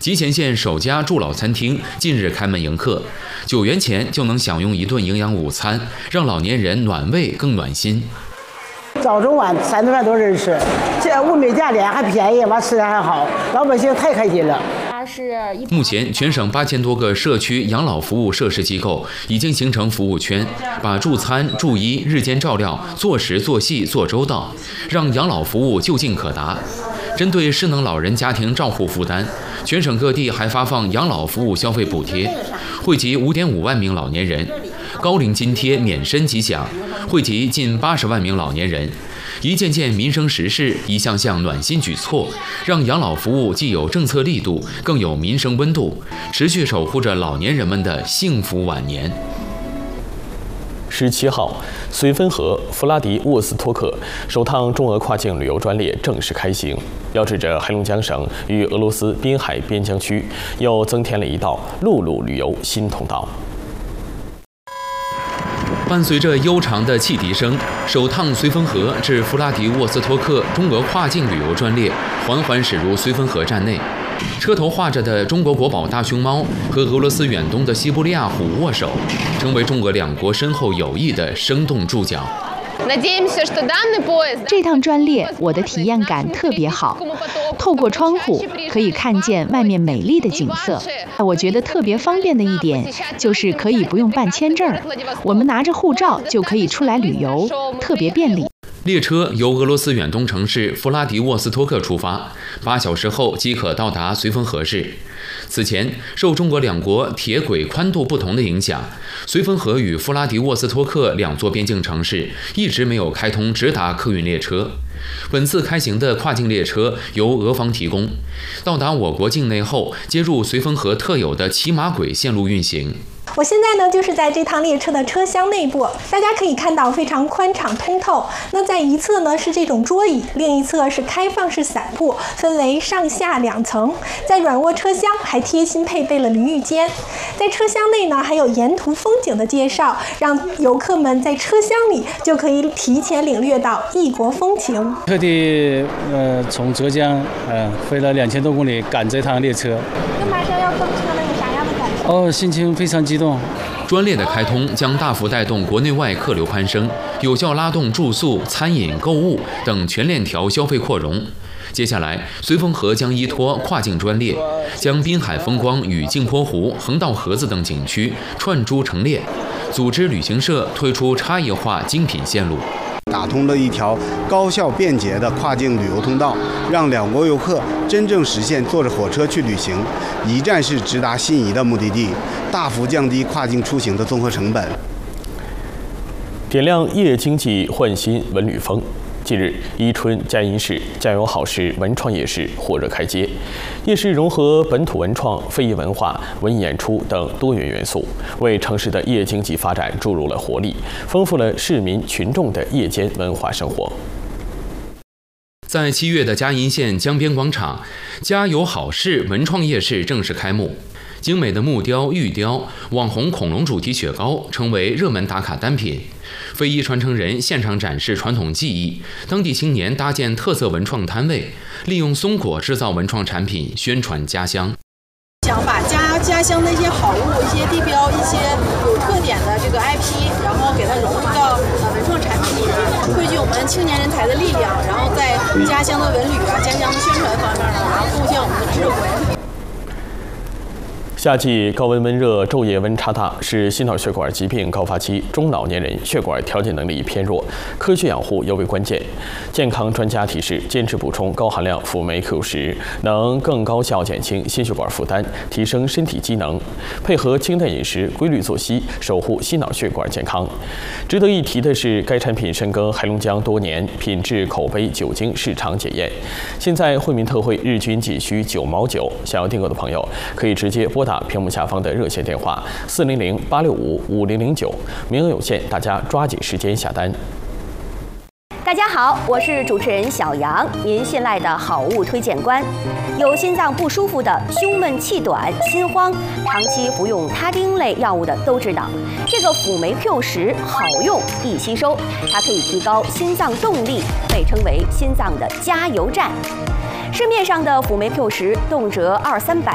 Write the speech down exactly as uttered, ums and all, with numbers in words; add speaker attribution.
Speaker 1: 集贤县首家助老餐厅近日开门迎客，九元钱就能享用一顿营养午餐，让老年人暖胃更暖心。
Speaker 2: 早中晚三顿饭都是吃，这物美价廉还便宜，完吃的还好，老百姓太开心了。
Speaker 1: 目前，全省八千多个社区养老服务设施机构已经形成服务圈，把助餐、助医、日间照料做实做细做周到，让养老服务就近可达。针对失能老人家庭照护负担，全省各地还发放养老服务消费补贴，惠及五点五万名老年人；高龄津贴免申即享，惠及近八十万名老年人。一件件民生实事，一项项暖心举措，让养老服务既有政策力度，更有民生温度，持续守护着老年人们的幸福晚年。
Speaker 3: 十七号，绥芬河弗拉迪沃斯托克首趟中俄跨境旅游专列正式开行，标志着黑龙江省与俄罗斯滨海边疆区又增添了一道陆路旅游新通道。
Speaker 1: 伴随着悠长的汽笛声，首趟绥芬河至弗拉迪沃斯托克中俄跨境旅游专列缓缓驶入绥芬河站内。车头画着的中国国宝大熊猫和俄罗斯远东的西伯利亚虎握手，成为中俄两国深厚友谊的生动注脚。
Speaker 4: 这趟专列我的体验感特别好，透过窗户可以看见外面美丽的景色。我觉得特别方便的一点就是可以不用办签证，我们拿着护照就可以出来旅游，特别便利。
Speaker 1: 列车由俄罗斯远东城市弗拉迪沃斯托克出发，八小时后即可到达绥芬河市。此前，受中俄两国铁轨宽度不同的影响，绥芬河与弗拉迪沃斯托克两座边境城市一直没有开通直达客运列车。本次开行的跨境列车由俄方提供，到达我国境内后，接入绥芬河特有的骑马轨线路运行。
Speaker 5: 我现在呢，就是在这趟列车的车厢内部，大家可以看到非常宽敞通透。那在一侧呢是这种桌椅，另一侧是开放式伞铺，分为上下两层。在软卧车厢还贴心配备了淋浴间。在车厢内呢，还有沿途风景的介绍，让游客们在车厢里就可以提前领略到异国风情。
Speaker 6: 特地呃从浙江呃飞了两千多公里赶这趟列车。
Speaker 5: 那马上要登车了，有啥样的感受？
Speaker 6: 哦，心情非常激动。
Speaker 1: 专列的开通将大幅带动国内外客流攀升，有效拉动住宿、餐饮、购物等全链条消费扩容。接下来，绥芬河将依托跨境专列，将滨海风光与镜泊湖、横道河子等景区串珠成列，组织旅行社推出差异化精品线路。
Speaker 7: 打通了一条高效便捷的跨境旅游通道，让两国游客真正实现坐着火车去旅行，一站式直达心仪的目的地，大幅降低跨境出行的综合成本。
Speaker 3: 点亮夜经济焕新文旅风。近日，伊春佳音市酱油好市文创夜市火热开街，夜市融合本土文创、非遗文化、文艺演出等多元元素，为城市的夜经济发展注入了活力，丰富了市民群众的夜间文化生活。
Speaker 1: 在七月的嘉荫县江边广场，家有好市文创夜市正式开幕。精美的木雕、玉雕、网红恐龙主题雪糕成为热门打卡单品。非遗传承人现场展示传统技艺，当地青年搭建特色文创摊位，利用松果制造文创产品宣传家乡。
Speaker 8: 想把家家乡的一些好物、一些地标、一些有特点的这个 I P， 然后给它融入到呃文创产品里面，汇聚我们青年人才的力量，然后在家乡的文旅啊、家乡的宣传方面呢，然后贡献我们的智慧。
Speaker 3: 夏季高温温热，昼夜温差大，是心脑血管疾病高发期中老年人血管调节能力偏弱，科学养护尤为关键。健康专家提示，坚持补充高含量辅酶 Q 十，能更高效减轻心血管负担，提升身体机能。配合清淡饮食、规律作息，守护心脑血管健康。值得一提的是，该产品深耕黑龙江多年，品质、口碑久经市场检验。现在惠民特惠，日均仅需九毛九。想要订购的朋友，可以直接拨打屏幕下方的热线电话四零零八六五五零零九，名额有限，大家抓紧时间下单。
Speaker 9: 大家好，我是主持人小杨，您信赖的好物推荐官。有心脏不舒服的、胸闷气短、心慌，长期服用他汀类药物的都知道，这个辅酶 Q 十好用易吸收，它可以提高心脏动力，被称为心脏的加油站。市面上的辅酶 Q 十动辄二三百。